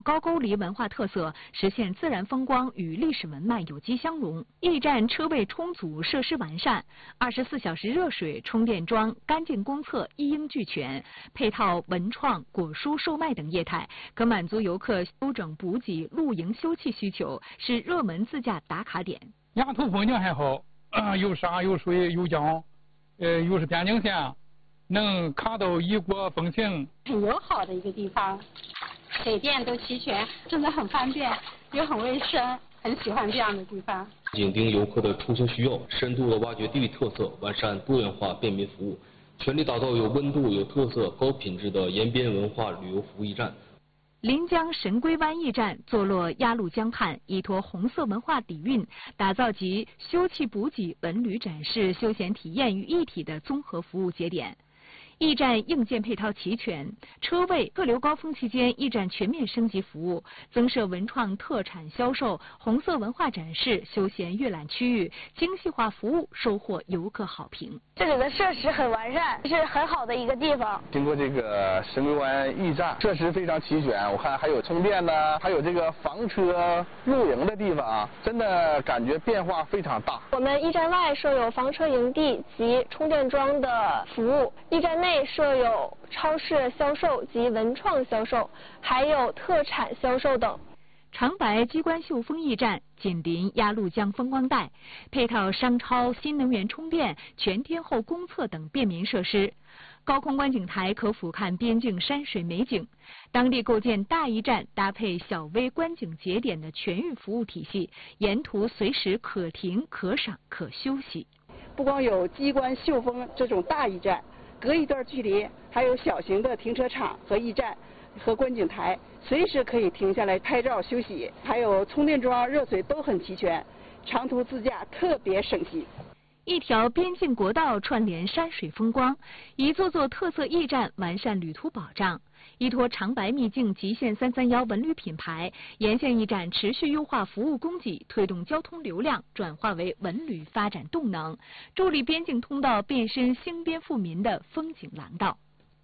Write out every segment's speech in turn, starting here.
高句丽文化特色，实现自然风光与历史文脉有机相融。驿站车位充足，设施完善，24小时热水、充电桩、干净公厕一应俱全，配套文创、果蔬售卖等业态，可满足游客休整补给、露营休憩需求，是热门自驾打卡点。 沿途风景还好，有山有水有江，又是边境线，能看到异国风情， 很友好的一个地方。水电都齐全，真的很方便，又很卫生，很喜欢这样的地方。 紧盯游客的出行需要，深度的挖掘地域特色，完善多元化便民服务，全力打造有温度、有特色、高品质的延边文化旅游服务驿站。 临江神龟湾驿站坐落鸭绿江畔，依托红色文化底蕴，打造集休憩补给、文旅展示、休闲体验于一体的综合服务节点。驿站硬件配套齐全，车位客流高峰期间，驿站全面升级服务，增设文创特产销售、红色文化展示、休闲阅览区域，精细化服务收获游客好评。 这里的设施很完善，是很好的一个地方。 经过这个神龟湾驿站，设施非常齐全，我看还有充电的，还有这个房车露营的地方，真的感觉变化非常大。 我们驿站外设有房车营地及充电桩的服务，驿站内设有超市销售及文创销售，还有特产销售等。 长白机关秀峰驿站紧邻鸭绿江风光带，配套商超、新能源充电、全天候公厕等便民设施。高空观景台可俯瞰边境山水美景。当地构建大驿站，搭配小微观景节点的全域服务体系，沿途随时可停、可赏、可休息。 不光有机关秀峰这种大驿站，隔一段距离还有小型的停车场和驿站和观景台，随时可以停下来拍照休息，还有充电桩、热水都很齐全，长途自驾特别省心。 一条边境国道串联山水风光，一座座特色驿站完善旅途保障。依托长白秘境极限331文旅品牌，沿线驿站持续优化服务供给，推动交通流量转化为文旅发展动能，助力边境通道变身兴边富民的风景廊道。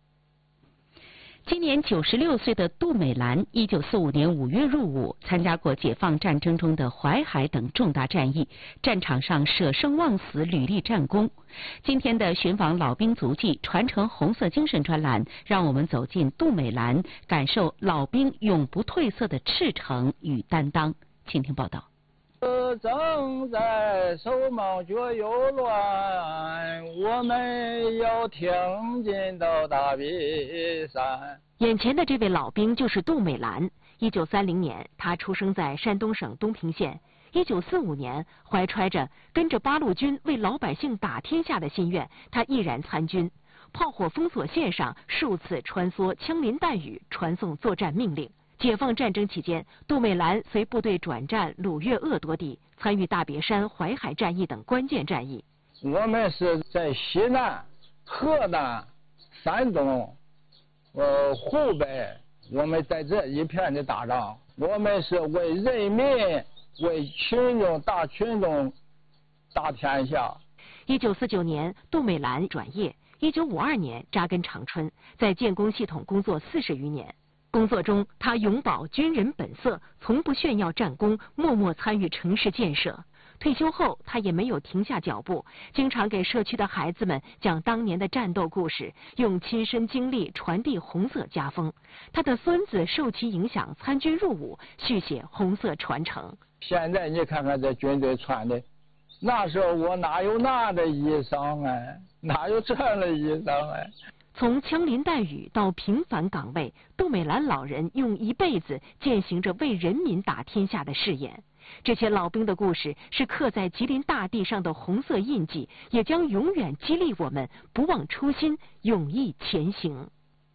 今年96岁的杜美兰，1945年5月入伍，参加过解放战争中的淮海等重大战役，战场上舍生忘死，屡立战功。今天的寻访老兵足迹、传承红色精神专栏，让我们走进杜美兰，感受老兵永不褪色的赤诚与担当。请听报道。 正在手忙脚又乱，我们要挺进到大比山。 眼前的这位老兵就是杜美兰。1930年，他出生在山东省东平县。1945年，怀揣着跟着八路军为老百姓打天下的心愿，他毅然参军。炮火封锁线上数次穿梭，枪林弹雨，传送作战命令。解放战争期间，杜美兰随部队转战鲁粤鄂多地，参与大别山、淮海战役等关键战役。 我们是在西南、河南、山东、湖北，我们在这一片的打仗，我们是为人民、为群众、大群众打天下。 1949年，杜美兰转业；1952年扎根长春，在建工系统工作40余年。工作中，他永葆军人本色，从不炫耀战功，默默参与城市建设。退休后，他也没有停下脚步，经常给社区的孩子们讲当年的战斗故事，用亲身经历传递红色家风。他的孙子受其影响参军入伍，续写红色传承。 现在你看看这军队穿的，那时候我哪有那的衣裳哎，哪有这样的衣裳哎。 从枪林弹雨到平凡岗位，杜美兰老人用一辈子践行着为人民打天下的誓言。这些老兵的故事是刻在吉林大地上的红色印记，也将永远激励我们不忘初心，勇毅前行。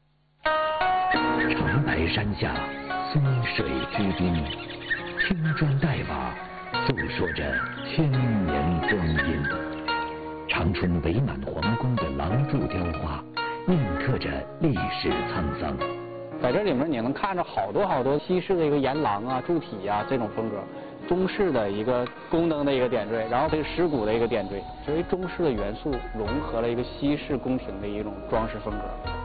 长白山下，松水居滨，青砖黛瓦，诉说着千年光阴。长春伪满皇宫的廊柱雕花，印刻着历史沧桑。 在这里面你能看着好多西式的一个檐廊啊、柱体啊这种风格，中式的一个宫灯的一个点缀，然后这个石鼓的一个点缀，作为中式的元素融合了一个西式宫廷的一种装饰风格。